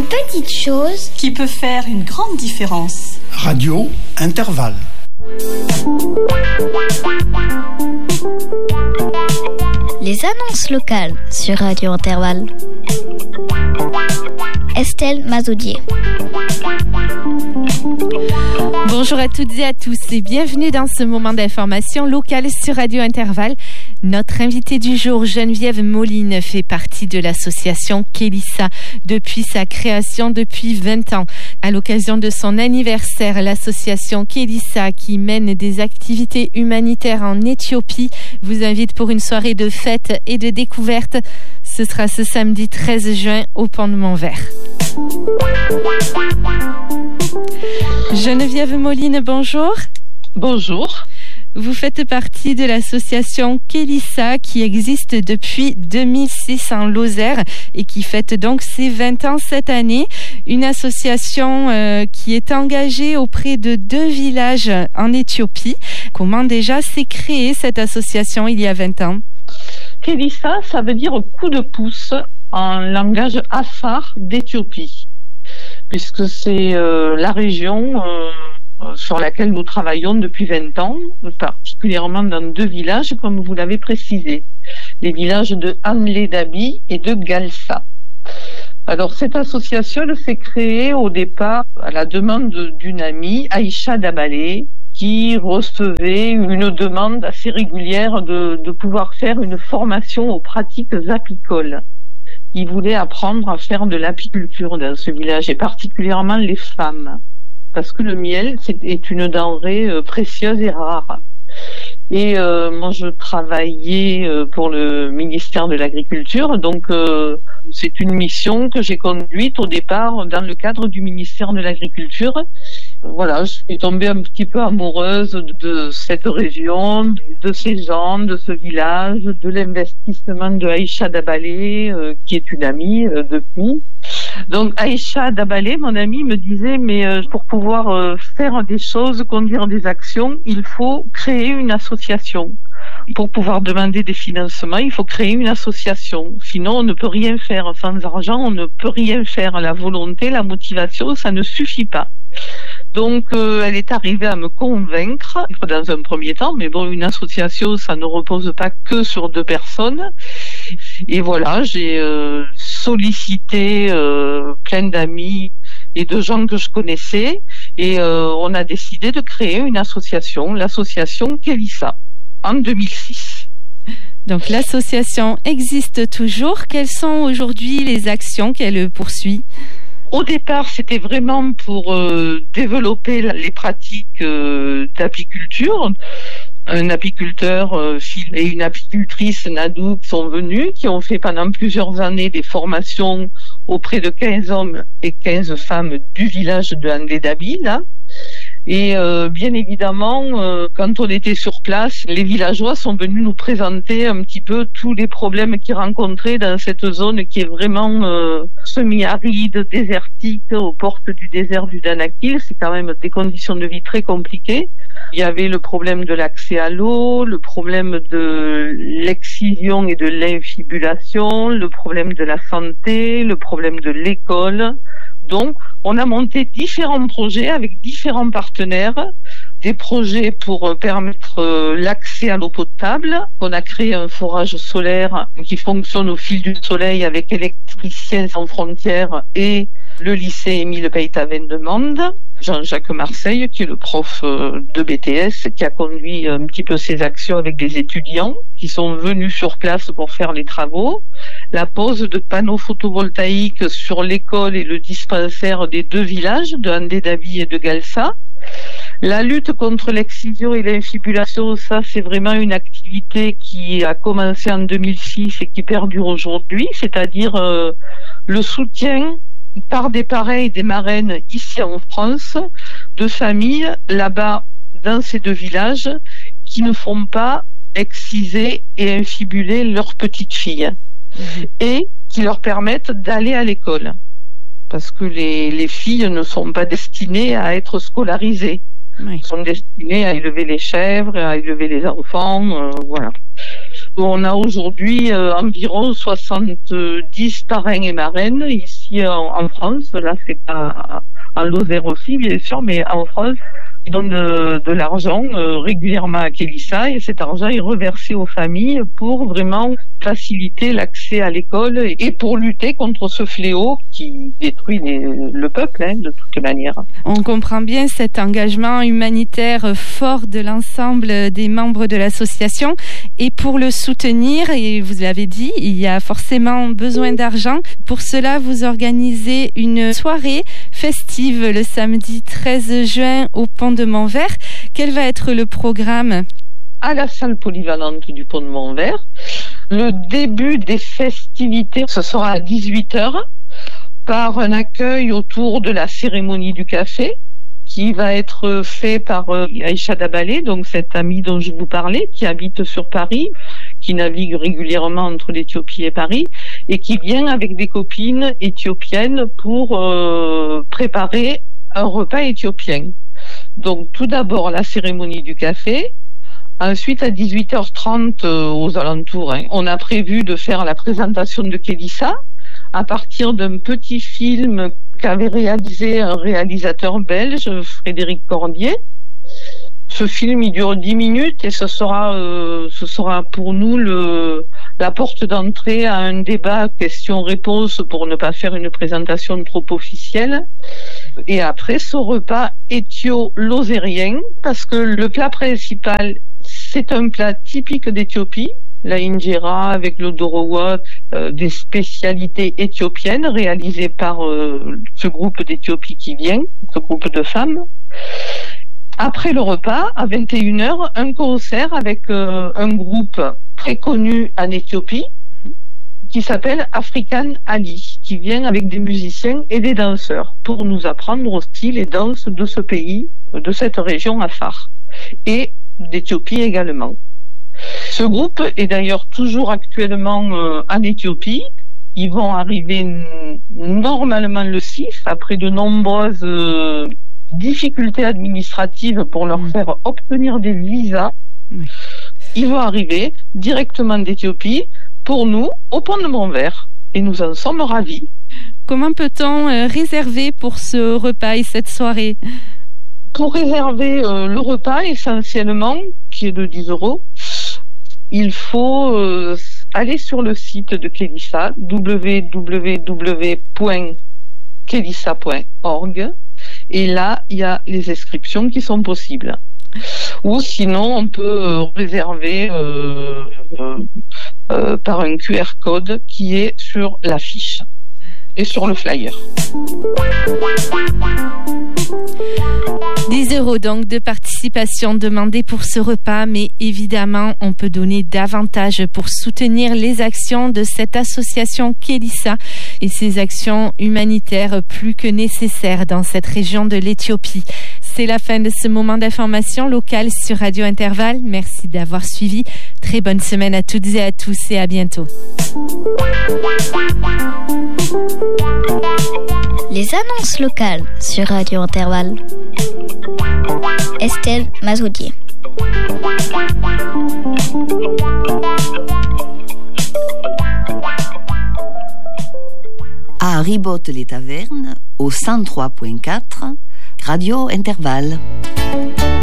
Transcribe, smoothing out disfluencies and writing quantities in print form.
petite chose qui peut faire une grande différence. Radio Intervalle. Les annonces locales sur Radio Intervalle. Estelle Mazaudier. Bonjour à toutes et à tous et bienvenue dans ce moment d'information locale sur Radio Intervalle. Notre invitée du jour, Geneviève Moline, fait partie de l'association Kélissa depuis sa création depuis 20 ans. À l'occasion de son anniversaire, l'association Kélissa, qui mène des activités humanitaires en Éthiopie, vous invite pour une soirée de fête et de découverte. Ce sera ce samedi 13 juin au Pont de Montvert. Geneviève Moline, bonjour. Bonjour. Vous faites partie de l'association Kélissa qui existe depuis 2006 en Lozère et qui fête donc ses 20 ans cette année. Une association qui est engagée auprès de 2 villages en Éthiopie. Comment déjà s'est créée cette association il y a 20 ans? Kélissa, ça veut dire coup de pouce en langage afar d'Éthiopie, puisque c'est la région sur laquelle nous travaillons depuis 20 ans, particulièrement dans 2 villages, comme vous l'avez précisé, les villages de Anledabi et de Galsa. Alors, cette association s'est créée au départ à la demande d'une amie, Aïcha Dabalé, qui recevait une demande assez régulière de pouvoir faire une formation aux pratiques apicoles. Il voulait apprendre à faire de l'apiculture dans ce village, et particulièrement les femmes, parce que le miel est une denrée précieuse et rare. Et moi, je travaillais pour le ministère de l'Agriculture, donc c'est une mission que j'ai conduite au départ dans le cadre du ministère de l'Agriculture. Voilà, je suis tombée un petit peu amoureuse de cette région, de ces gens, de ce village, de l'investissement de Aïcha Dabalé, qui est une amie depuis. Donc Aïcha Dabalé, mon amie, me disait, mais pour pouvoir faire des choses, conduire des actions, il faut créer une association. Pour pouvoir demander des financements, il faut créer une association. Sinon, on ne peut rien faire. Sans argent, on ne peut rien faire. La volonté, la motivation, ça ne suffit pas. Donc, elle est arrivée à me convaincre dans un premier temps, mais bon, une association, ça ne repose pas que sur 2 personnes. Et voilà, j'ai sollicité plein d'amis et de gens que je connaissais, et on a décidé de créer une association, l'association Kélissa, en 2006. Donc, l'association existe toujours. Quelles sont aujourd'hui les actions qu'elle poursuit ? Au départ, c'était vraiment pour développer les pratiques d'apiculture. Un apiculteur et une apicultrice, Nadou, sont venus, qui ont fait pendant plusieurs années des formations auprès de 15 hommes et 15 femmes du village de Anledabi, là. Et bien évidemment, quand on était sur place, les villageois sont venus nous présenter un petit peu tous les problèmes qu'ils rencontraient dans cette zone qui est vraiment semi-aride, désertique, aux portes du désert du Danakil. C'est quand même des conditions de vie très compliquées. Il y avait le problème de l'accès à l'eau, le problème de l'excision et de l'infibulation, le problème de la santé, le problème de l'école. Donc, on a monté différents projets avec différents partenaires, des projets pour permettre l'accès à l'eau potable. On a créé un forage solaire qui fonctionne au fil du soleil avec Électriciens sans frontières et le lycée Émile Peytaven de Mende. Jean-Jacques Marseille, qui est le prof de BTS, qui a conduit un petit peu ces actions avec des étudiants qui sont venus sur place pour faire les travaux. La pose de panneaux photovoltaïques sur l'école et le dispensaire des 2 villages, de Anledabi et de Galsa. La lutte contre l'excision et l'infibulation, ça c'est vraiment une activité qui a commencé en 2006 et qui perdure aujourd'hui, c'est-à-dire le soutien par des parrains et des marraines ici en France, de familles là-bas dans ces 2 villages qui ne font pas exciser et infibuler leurs petites filles et qui leur permettent d'aller à l'école, parce que les filles ne sont pas destinées à être scolarisées. Oui. Elles sont destinées à élever les chèvres, à élever les enfants, voilà. On a aujourd'hui environ 70 parrains et marraines ici en France. Là, c'est pas en Lozère aussi, bien sûr, mais en France, ils donnent de l'argent régulièrement à Kélissa et cet argent est reversé aux familles pour vraiment faciliter l'accès à l'école et pour lutter contre ce fléau qui détruit le peuple, de toute manière. On comprend bien cet engagement humanitaire fort de l'ensemble des membres de l'association et pour le soutenir, et vous l'avez dit, il y a forcément besoin d'argent. Pour cela, vous organisez une soirée festive le samedi 13 juin au Pont de Montvert. Quel va être le programme ? À la salle polyvalente du Pont de Montvert. Le début des festivités, ce sera à 18h par un accueil autour de la cérémonie du café qui va être fait par Aïcha Dabalé, donc cette amie dont je vous parlais, qui habite sur Paris, qui navigue régulièrement entre l'Éthiopie et Paris, et qui vient avec des copines éthiopiennes pour préparer un repas éthiopien. Donc tout d'abord la cérémonie du café, ensuite à 18h30 aux alentours, on a prévu de faire la présentation de Kélissa à partir d'un petit film qu'avait réalisé un réalisateur belge, Frédéric Cordier. Ce film, il dure 10 minutes et ce sera pour nous la porte d'entrée à un débat questions-réponses pour ne pas faire une présentation trop officielle. Et après, ce repas éthio-lozérien, parce que le plat principal, c'est un plat typique d'Éthiopie, la injera avec le dorowat, des spécialités éthiopiennes réalisées par ce groupe d'Éthiopie qui vient, ce groupe de femmes. Après le repas, à 21h, un concert avec un groupe très connu en Éthiopie qui s'appelle African Ali, qui vient avec des musiciens et des danseurs pour nous apprendre aussi les danses de ce pays, de cette région Afar, et d'Éthiopie également. Ce groupe est d'ailleurs toujours actuellement en Éthiopie. Ils vont arriver normalement le 6, après de nombreuses difficultés administratives pour leur faire obtenir des visas. Oui. Ils vont arriver directement d'Éthiopie pour nous au Pont de Montvert et nous en sommes ravis. Comment peut-on réserver pour ce repas et cette soirée ? Pour réserver le repas essentiellement, qui est de 10 €, il faut aller sur le site de Kélissa, www.kelissa.org, et là, il y a les inscriptions qui sont possibles. Ou sinon, on peut réserver par un QR code qui est sur l'affiche et sur le flyer. 10 € donc de participation demandée pour ce repas, mais évidemment, on peut donner davantage pour soutenir les actions de cette association Kélissa et ses actions humanitaires plus que nécessaires dans cette région de l'Éthiopie. C'est la fin de ce moment d'information locale sur Radio Intervalle. Merci d'avoir suivi. Très bonne semaine à toutes et à tous et à bientôt. Les annonces locales sur Radio Intervalle. Estelle Mazoudier. À Ribotte-les-Tavernes, au 103.4, Radio Intervalle.